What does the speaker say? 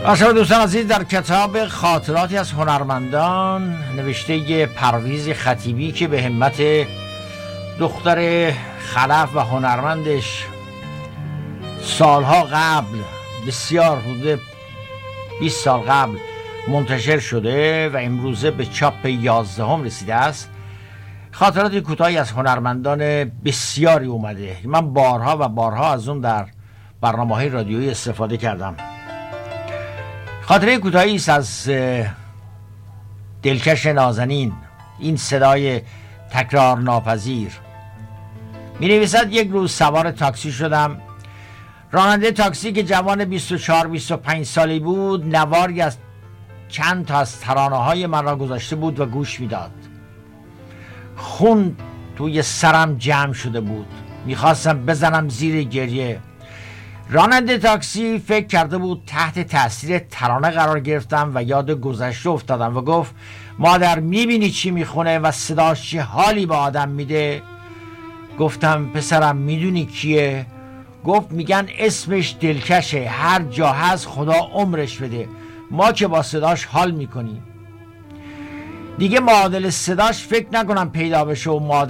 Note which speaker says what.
Speaker 1: شما دوستان عزیز، در کتاب خاطراتی از هنرمندان نوشته پرویز خطیبی که به همت دختر خلف و هنرمندش سالها قبل، بسیار حدود 20 سال قبل منتشر شده و امروزه به چاپ 11 رسیده است. خاطرات کوتاهی از هنرمندان بسیاری اومده. من بارها و بارها از اون در برنامه‌های رادیویی استفاده کردم. خاطره کوتاهی است از دلکش نازنین، این صدای تکرار ناپذیر. می نویسد یک روز سوار تاکسی شدم. راننده تاکسی که جوان 24-25 سالی بود نواری از چند تا از ترانه های من را گذاشته بود و گوش میداد. خون توی سرم جمع شده بود، میخواستم بزنم زیر گریه. راننده تاکسی فکر کرده بود تحت تاثیر ترانه قرار گرفتم و یاد گذشته افتادم و گفت مادر میبینی چی میخونه و صداش چه حالی به آدم میده؟ گفتم پسرم میدونی کیه؟ گفت میگن اسمش دلکشه، هر جا هست خدا عمرش بده، ما که با صداش حال میکنیم. دیگه معادل صداش فکر نکنم پیدا بشه و مادر